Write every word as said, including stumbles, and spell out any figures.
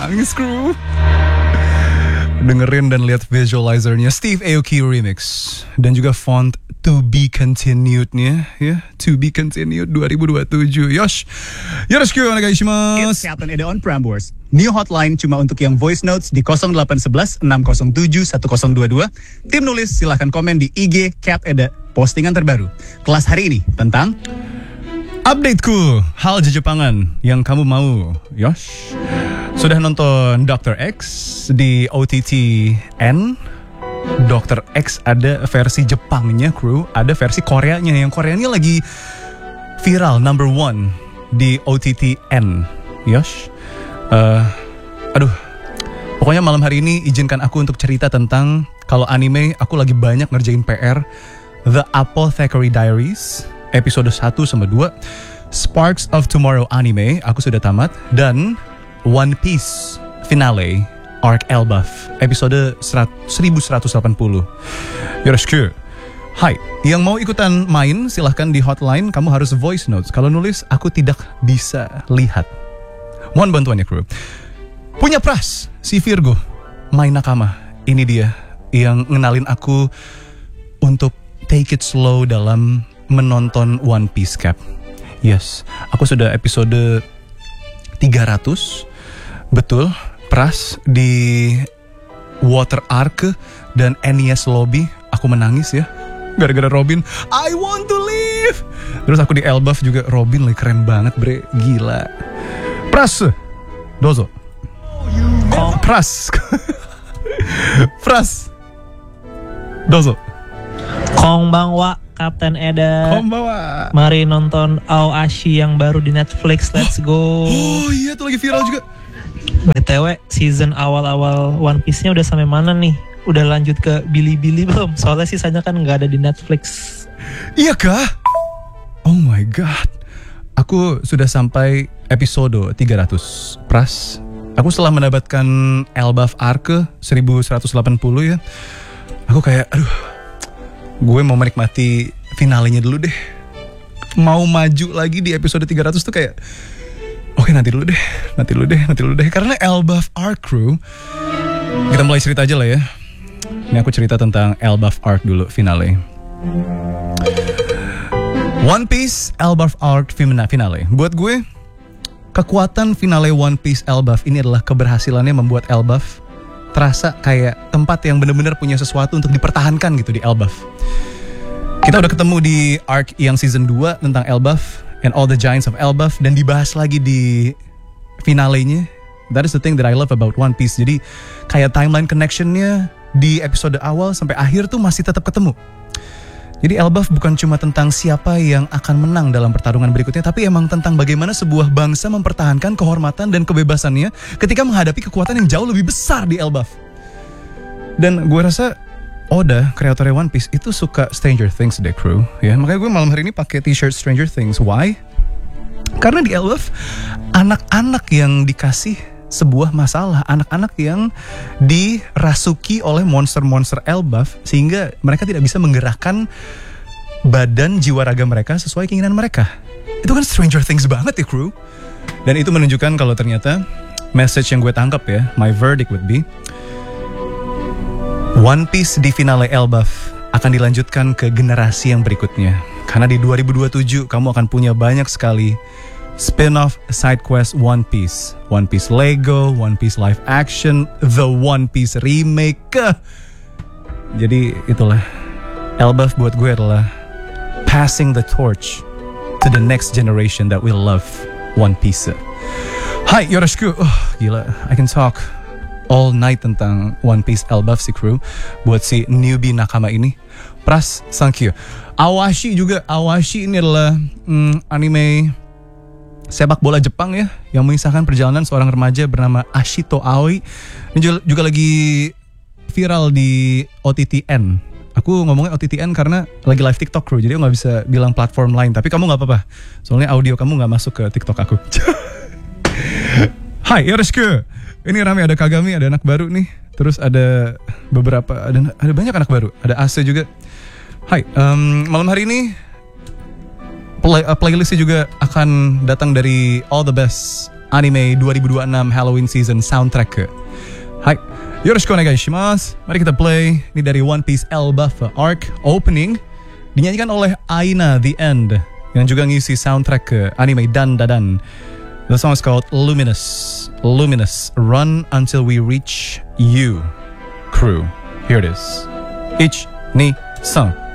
nangis kru. Dengerin dan lihat visualizernya Steve Aoki Remix. Dan juga font To Be Continued-nya ya, To Be Continued dua ribu dua puluh tujuh. Yosh, yoroshiku onegaishimasu. It's Captain Eda on Prambors. New hotline cuma untuk yang voice notes di nol delapan satu satu enam nol tujuh satu nol dua dua. Tim nulis silahkan komen di I G Cap Eda. Postingan terbaru kelas hari ini tentang updateku hal Jepangan yang kamu mau. Yosh, sudah nonton Doctor X di O T T N. Doctor X ada versi Jepangnya kru, ada versi Koreanya. Yang Koreanya lagi viral number one di O T T N. Yosh, uh, aduh, pokoknya malam hari ini izinkan aku untuk cerita tentang kalau anime aku lagi banyak ngerjain P R. The Apothecary Diaries episode satu sama dua, Sparks of Tomorrow anime aku sudah tamat, dan One Piece finale Arc Elbaf episode seribu seratus delapan puluh. Yoroshiku. Hai, yang mau ikutan main silahkan di hotline. Kamu harus voice notes. Kalau nulis aku tidak bisa lihat. Mohon bantuannya kru. Punya Pras, si Virgo, Mai Nakama. Ini dia yang ngenalin aku untuk take it slow dalam menonton One Piece Cap. Yes, aku sudah episode tiga ratus. Betul, Pras di Water Arc dan N E S Lobby. Aku menangis ya, gara-gara Robin, I want to leave. Terus aku di Elbaf juga, Robin lagi keren banget bre, gila. Pras, dozo. Oh, Pras. Pras, dozo. Konbanwa, Kapten Eda. Konbanwa. Mari nonton Aoashi yang baru di Netflix. Let's go. Oh iya, tuh lagi viral juga. B T W season awal-awal One Piece-nya udah sampai mana nih? Udah lanjut ke Bilibili belum? Soalnya sisanya kan nggak ada di Netflix. Iya kah? Oh my god. Aku sudah sampai episode tiga ratus. Pras, aku setelah mendapatkan Elbaf Arc seribu seratus delapan puluh ya, aku kayak aduh, gue mau menikmati finalenya dulu deh. Mau maju lagi di episode tiga ratus tuh kayak oke, nanti dulu deh, nanti dulu deh, nanti dulu deh. Karena Elbaf Arc Crew, kita mulai cerita aja lah ya. Ini aku cerita tentang Elbaf Arc dulu, finale. One Piece Elbaf Arc finale. Buat gue, kekuatan finale One Piece Elbaf ini adalah keberhasilannya membuat Elbaf terasa kayak tempat yang benar-benar punya sesuatu untuk dipertahankan gitu di Elbaf. Kita udah ketemu di arc yang season dua tentang Elbaf and all the giants of Elbaf, dan dibahas lagi di finalenya. That is the thing that I love about One Piece. Jadi kayak timeline connectionnya di episode awal sampai akhir tuh masih tetap ketemu. Jadi Elbaf bukan cuma tentang siapa yang akan menang dalam pertarungan berikutnya, tapi emang tentang bagaimana sebuah bangsa mempertahankan kehormatan dan kebebasannya ketika menghadapi kekuatan yang jauh lebih besar di Elbaf. Dan gue rasa Oda, kreatornya One Piece, itu suka Stranger Things deh kru. Ya, makanya gue malam hari ini pakai t-shirt Stranger Things. Why? Karena di Elbaf, anak-anak yang dikasih sebuah masalah, anak-anak yang dirasuki oleh monster-monster Elbaf sehingga mereka tidak bisa menggerakkan badan jiwa raga mereka sesuai keinginan mereka. Itu kan Stranger Things banget ya kru. Dan itu menunjukkan kalau ternyata message yang gue tangkap ya, my verdict would be One Piece di finale Elbaf akan dilanjutkan ke generasi yang berikutnya. Karena di dua ribu dua puluh tujuh kamu akan punya banyak sekali spin-off side quest One Piece. One Piece Lego, One Piece live action, The One Piece remake. Jadi itulah, Elbaf buat gue adalah passing the torch to the next generation that will love One Piece. Hai, yoroshiku. Oh, gila, I can talk all night tentang One Piece Elbaf si kru. Buat si newbie nakama ini, Pras, thank you. Awashi juga, Awashi ini adalah mm, anime sepak bola Jepang ya, yang mengisahkan perjalanan seorang remaja bernama Ashito Aoi. Ini juga, juga lagi viral di O T T N. Aku ngomongnya O T T N karena lagi live TikTok kru, jadi aku gak bisa bilang platform lain. Tapi kamu gak apa-apa, soalnya audio kamu gak masuk ke TikTok aku. Hai, yoroshiku. Ini rame, ada Kagami, ada anak baru nih. Terus ada beberapa, ada, ada banyak anak baru. Ada Ase juga. Hai, um, malam hari ini Play, uh, playlistnya juga akan datang dari all the best anime dua ribu dua puluh enam Halloween season soundtrack. Hai, yoroshiku onegaishimasu. Mari kita play. Ini dari One Piece Elbaf Arc Opening, dinyanyikan oleh Aina The End, yang juga ngisi soundtrack anime Dan Dadan. The song is called Luminous. Luminous. Run until we reach you. Crew. Here it is. Ich, ni, san.